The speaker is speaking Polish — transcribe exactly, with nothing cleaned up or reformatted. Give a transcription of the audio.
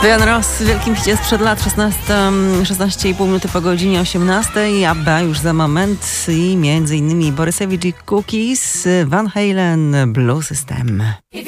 Diana Ross w wielkim hicie sprzed lat, szesnaście i pół minuty po godzinie osiemnastej, ABBA już za moment i między innymi Borysewicz i Cookies, Van Halen, Blue System.